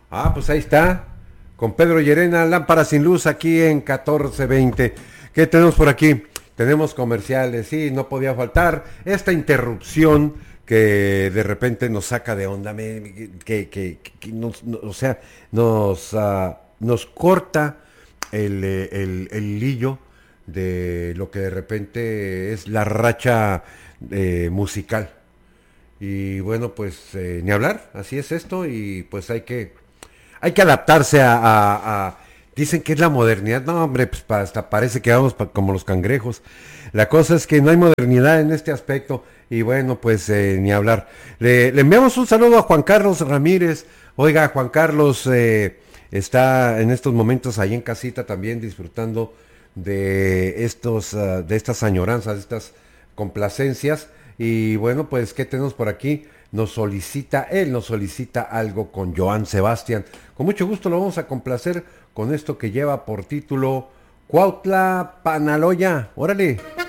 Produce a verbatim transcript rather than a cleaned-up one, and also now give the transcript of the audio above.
Ah, pues ahí está. Con Pedro Llerena, Lámpara sin luz aquí en catorce veinte. ¿Qué tenemos por aquí? Tenemos comerciales, sí, no podía faltar. Esta interrupción que de repente nos saca de onda, me- que, que- que nos, no- o sea, nos, ah, nos corta el, eh, el, el hillo de lo que de repente es la racha eh, musical. Y bueno, pues eh, ni hablar, así es esto y pues hay que hay que adaptarse a, a- a- Dicen que es la modernidad. No, hombre, pues pa- hasta parece que vamos pa- como los cangrejos. La cosa es que no hay modernidad en este aspecto. Y bueno, pues eh, ni hablar. Le, le enviamos un saludo a Juan Carlos Ramírez. Oiga, Juan Carlos eh, está en estos momentos ahí en casita también disfrutando de estos, ah, de estas añoranzas, de estas complacencias. Y bueno, pues, ¿qué tenemos por aquí? Nos solicita, él nos solicita algo con Joan Sebastián. Con mucho gusto lo vamos a complacer con esto que lleva por título Cuautla Panaloya. Órale.